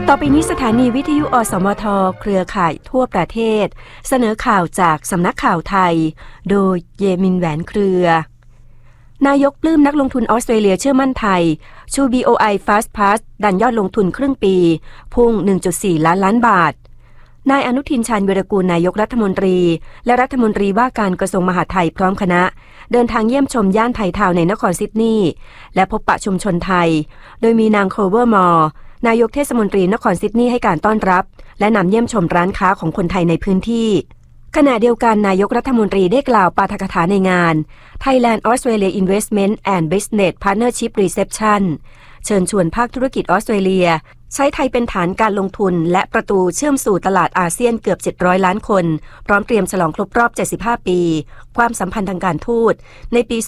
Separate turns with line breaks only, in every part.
ต่อไปนี้สถานีวิทยุอสมทเครือข่ายทั่วประเทศเสนอข่าวจากสำนักข่าวไทยโดยเยมินแหวนเครือนายกปลื้มนักลงทุนออสเตรเลียเชื่อมั่นไทยชู BOI Fast Pass ดันยอดลงทุนครึ่งปีพุ่ง 1.4 ล้านล้านบาทนายอนุทินชาญวีรกูลนายกรัฐมนตรีและรัฐมนตรีว่าการกระทรวงมหาดไทยพร้อมคณะเดินทางเยี่ยมชมย่านไทยทาวน์ในนครซิดนีย์และพบปะชุมชนไทยโดยมีนางโคลเวอร์มอร์นายกเทศมนตรีนครซิดนีย์ให้การต้อนรับและนำเยี่ยมชมร้านค้าของคนไทยในพื้นที่ขณะเดียวกันนายกรัฐมนตรีได้กล่าวปาฐกถาในงาน Thailand Australia Investment and Business Partnership Reception เชิญชวนภาคธุรกิจออสเตรเลียใช้ไทยเป็นฐานการลงทุนและประตูเชื่อมสู่ตลาดอาเซียนเกือบ700ล้านคนพร้อมเตรียมฉลองครบรอบ75ปีความสัมพันธ์ทางการทูตในปี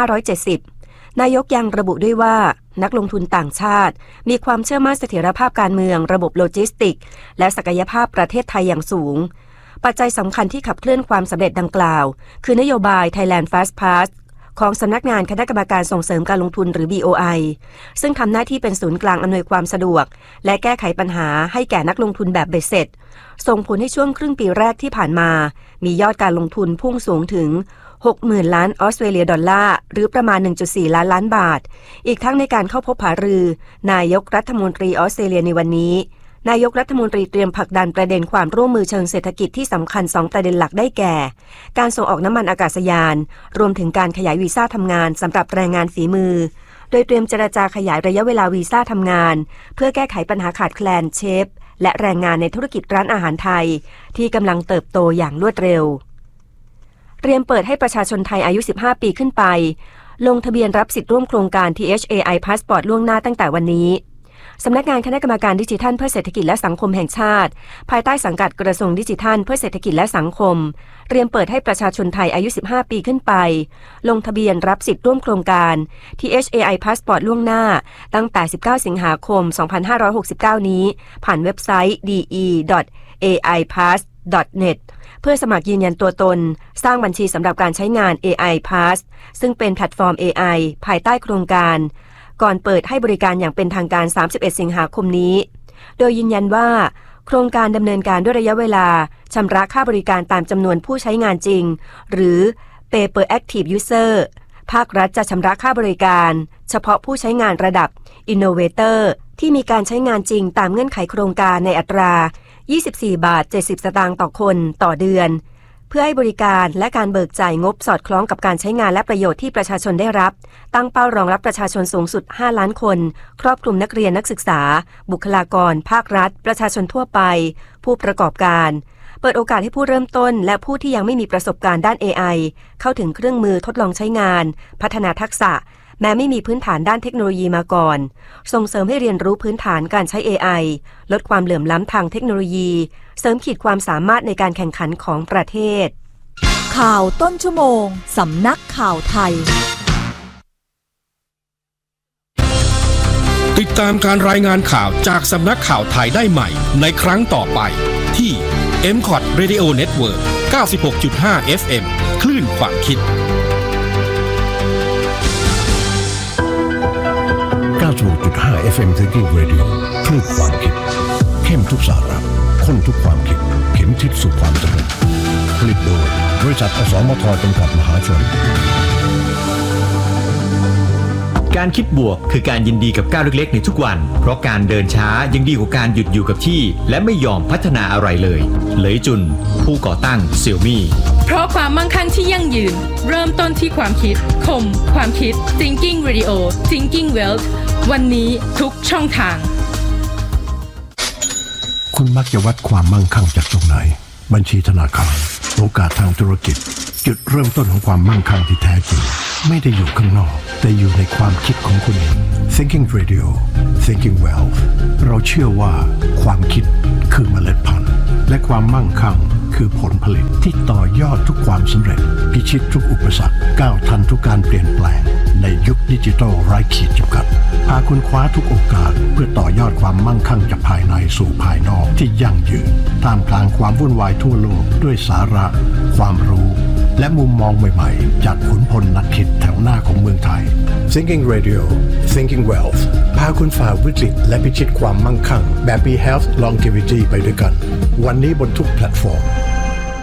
2570 นายกยังระบุด้วยว่านักลงทุนต่างชาติมีความเชื่อมั่นเสถียรภาพการเมืองระบบโลจิสติกส์และศักยภาพประเทศไทยอย่างสูงปัจจัยสำคัญที่ขับเคลื่อนความสำเร็จดังกล่าวคือนโยบาย Thailand Fast Pass ของสำนักงานคณะกรรมการส่งเสริมการลงทุนหรือ BOI ซึ่งทำหน้าที่เป็นศูนย์กลางอำนวยความสะดวกและแก้ไขปัญหาให้แก่นักลงทุนแบบเบ็ดเสร็จส่งผลให้ช่วงครึ่งปีแรกที่ผ่านมามียอดการลงทุนพุ่งสูงถึง 60,000 ล้านออสเตรเลียดอลลาร์หรือประมาณ 1.4 ล้านล้านบาทอีกทั้งในการเข้าพบหารือนายกรัฐมนตรีออสเตรเลียในวันนี้นายกรัฐมนตรีเตรียมผลักดันประเด็นความร่วมมือเชิงเศรษฐกิจที่สำคัญ2ประเด็นหลักได้แก่การส่งออกน้ำมันอากาศยานรวมถึงการขยายวีซ่าทำงานสำหรับแรงงานฝีมือโดยเตรียมเจรจาขยายระยะเวลาวีซ่าทำงานเพื่อแก้ไขปัญหาขาดแคลนเชฟและแรงงานในธุรกิจร้านอาหารไทยที่กำลังเติบโตอย่างรวดเร็วเตรียมเปิดให้ประชาชนไทยอายุ15ปีขึ้นไปลงทะเบียนรับสิทธิ์ร่วมโครงการ THAI Passport ล่วงหน้าตั้งแต่วันนี้สำนักงานคณะกรรมการดิจิทัลเพื่อเศรษฐกิจและสังคมแห่งชาติภายใต้สังกัดกระทรวงดิจิทัลเพื่อเศรษฐกิจและสังคมเตรียมเปิดให้ประชาชนไทยอายุ15ปีขึ้นไปลงทะเบียนรับสิทธิ์ร่วมโครงการ THAI Passport ล่วงหน้าตั้งแต่19สิงหาคม2569นี้ผ่านเว็บไซต์ de.aipass.net เพื่อสมัครยืนยันตัวตนสร้างบัญชีสำหรับการใช้งาน AI Pass ซึ่งเป็นแพลตฟอร์ม AI ภายใต้โครงการก่อนเปิดให้บริการอย่างเป็นทางการ31สิงหาคมนี้โดยยืนยันว่าโครงการดำเนินการด้วยระยะเวลาชำระค่าบริการตามจำนวนผู้ใช้งานจริงหรือ Pay per Active User ภาครัฐจะชำระค่าบริการเฉพาะผู้ใช้งานระดับ Innovator ที่มีการใช้งานจริงตามเงื่อนไขโครงการในอัตรา24.70 บาทต่อคนต่อเดือนเพื่อให้บริการและการเบิกจ่ายงบสอดคล้องกับการใช้งานและประโยชน์ที่ประชาชนได้รับตั้งเป้ารองรับประชาชนสูงสุด5ล้านคนครอบคลุมนักเรียนนักศึกษาบุคลากรภาครัฐประชาชนทั่วไปผู้ประกอบการเปิดโอกาสให้ผู้เริ่มต้นและผู้ที่ยังไม่มีประสบการณ์ด้าน AI เข้าถึงเครื่องมือทดลองใช้งานพัฒนาทักษะแม้ไม่มีพื้นฐานด้านเทคโนโลยีมาก่อนส่งเสริมให้เรียนรู้พื้นฐานการใช้ AI ลดความเหลื่อมล้ำทางเทคโนโลยีเสริมขีดความสามารถในการแข่งขันของประเทศ
ข่าวต้นชั่วโมงสำนักข่าวไทย
ติดตามการรายงานข่าวจากสำนักข่าวไทยได้ใหม่ในครั้งต่อไปที่ MCOT Radio Network 96.5 FM คลื่นความคิด
96.5 FM Thinking Radio คลื่นความคิดเข้มทุกสาระข้นทุกความคิดเข็มทิศสู่ความสำเร็จผลิตโดยบริษัทอสมทจำกัดมหาชน
การคิดบวกคือการยินดีกับก้าวเล็กๆในทุกวันเพราะการเดินช้ายังดีกว่าการหยุดอยู่กับที่และไม่ยอมพัฒนาอะไรเลยเหลยจุนผู้ก่อตั้ง Xiaomi
เพราะความมั่งคั่งที่ยั่งยืนเริ่มต้นที่ความคิดคมความคิด Thinking Radio Thinking Wealth วันนี้ทุกช่องทาง
คุณมักจะวัดความมั่งคั่งจากตรงไหนบัญชีธนาคารโอกาสทางธุรกิจจุดเริ่มต้นของความมั่งคั่งที่แท้จริงไม่ได้อยู่ข้างนอกแต่อยู่ในความคิดของคุณเอง Thinking Radio Thinking Wealth เราเชื่อว่าความคิดคือเมล็ดพันธุ์และความมั่งคั่งคือผลผลิตที่ต่อยอดทุกความสำเร็จพิชิตทุกอุปสรรคก้าวทันทุกการเปลี่ยนแปลงในยุคดิจิทัลไร้ขีดจำกัดพาคุณคว้าทุกโอกาสเพื่อต่อยอดความมั่งคั่งจากภายในสู่ภายนอกที่ยั่งยืนท่ามกลางความวุ่นวายทั่วโลกด้วยสาระความรู้และมุมมองใหม่ๆจากขุนพลนักคิดแถวหน้าของเมืองไทย Thinking Radio Thinking Wealth พาคุณฝ่าวิกฤตและพิชิตความมั่งคั่งแบบ Be Health Longevity ไปด้วยกันวันนี้บนทุกแพลตฟอร์ม